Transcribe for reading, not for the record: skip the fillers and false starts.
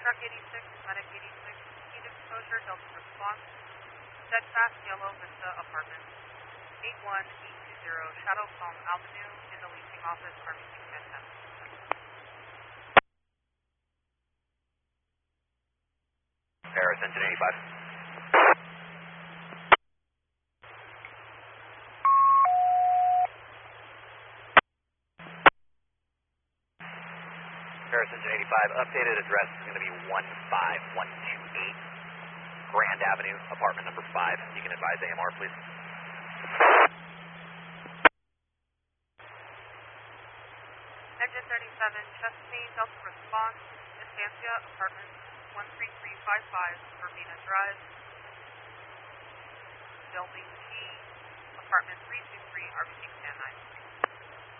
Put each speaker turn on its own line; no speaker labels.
Truck 86, Medic 86, heat exposure, Delta response, steadfast yellow Vista Apartments, 81820 Shadow Palm Avenue in the leasing office, Army 610.
Paris, engine 85. Paris, engine 85. Updated address is going to be 15128 Grand Avenue, apartment number 5. You can advise AMR, please.
Engine 37, Chesapeake, Delta response, Estancia Apartments, 13355 Verbena Drive, Building G, Apartment 323, RBC Command 9.